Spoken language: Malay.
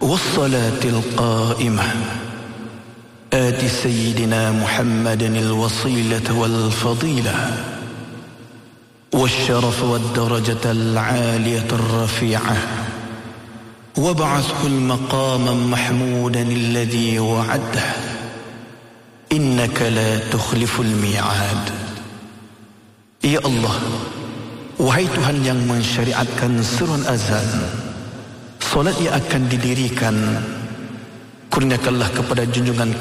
والصلاة القائمة آت سيدنا محمد الوصيلة والفضيلة والشرف والدرجة العالية الرفيعة وابعثه المقام محمودا الذي وعده إنك لا تخلف الميعاد. Ya Allah, wahai Tuhan yang mensyariatkan seruan azan, solat yang akan didirikan, kurniakanlah kepada junjungan